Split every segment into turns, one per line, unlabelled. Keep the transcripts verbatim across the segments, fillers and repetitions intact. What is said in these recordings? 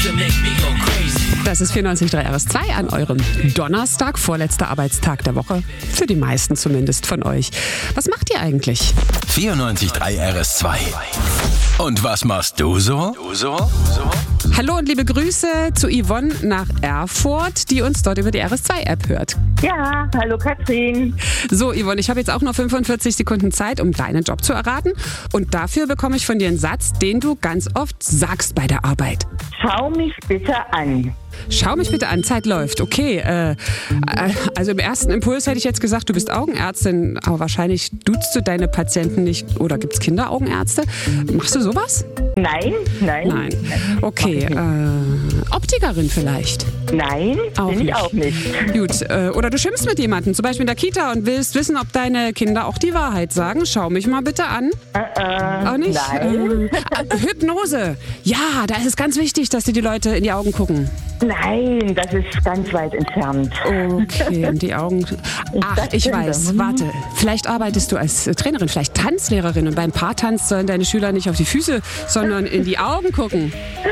Das ist vierundneunzig Komma drei R S zwei an eurem Donnerstag, vorletzter Arbeitstag der Woche. Für die meisten zumindest von euch. Was macht ihr eigentlich?
vierundneunzig Komma drei R S zwei. Und was machst du so? Du so? so?
Hallo und liebe Grüße zu Yvonne nach Erfurt, die uns dort über die R S zwei App hört.
Ja, hallo Katrin.
So Yvonne, ich habe jetzt auch noch fünfundvierzig Sekunden Zeit, um deinen Job zu erraten. Und dafür bekomme ich von dir einen Satz, den du ganz oft sagst bei der Arbeit.
Schau mich bitte an.
Schau mich bitte an, Zeit läuft. Okay, äh, also im ersten Impuls hätte ich jetzt gesagt, du bist Augenärztin, aber wahrscheinlich duzt du deine Patienten nicht. Oder gibt es Kinderaugenärzte? Machst du sowas?
Nein, nein.
Nein. Okay, äh, Optikerin vielleicht?
Nein,
Auch
bin
nicht.
ich auch nicht.
Gut, äh, oder du schimpfst mit jemandem, zum Beispiel in der Kita und willst wissen, ob deine Kinder auch die Wahrheit sagen. Schau mich mal bitte an.
Äh, äh,
Auch nicht?
Nein.
Äh, Hypnose. Ja, da ist es ganz wichtig, dass dir die Leute in die Augen gucken.
Nein, das ist ganz weit entfernt.
Okay, in die Augen. Ach,
das
ich
stimmt.
weiß. Warte, vielleicht arbeitest du als Trainerin, vielleicht Tanzlehrerin und beim Paartanz sollen deine Schüler nicht auf die Füße, sondern in die Augen gucken.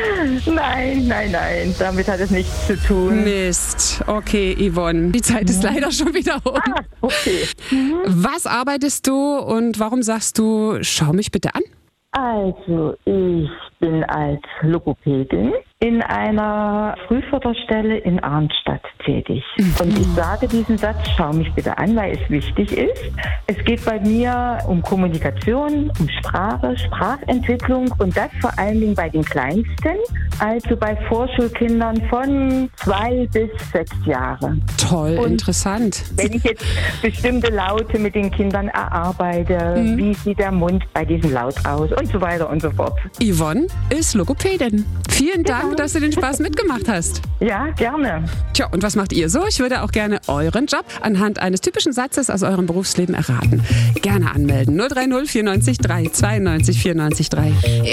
Nein, nein, nein, damit hat es nichts zu tun.
Mist. Okay, Yvonne, die Zeit ist leider schon wieder um.
Ah, okay.
Was arbeitest du und warum sagst du, schau mich bitte an?
Also, ich bin als Logopädin in einer Frühförderstelle in Arnstadt tätig. Und ich sage diesen Satz, schau mich bitte an, weil es wichtig ist. Es geht bei mir um Kommunikation, um Sprache, Sprachentwicklung und das vor allen Dingen bei den Kleinsten, also bei Vorschulkindern von zwei bis sechs Jahre.
Toll,
Und
interessant.
Wenn ich jetzt bestimmte Laute mit den Kindern erarbeite,
Mhm.
wie sieht der Mund bei diesem Laut aus und so weiter und so fort.
Yvonne ist Logopädin. Vielen Dank,
Genau.
dass du den Spaß mitgemacht hast.
Ja, gerne.
Tja, und was macht ihr so? Ich würde auch gerne euren Job anhand eines typischen Satzes aus eurem Berufsleben erraten. Gerne anmelden. null drei null vierundneunzig drei zweiundneunzig vierundneunzig drei.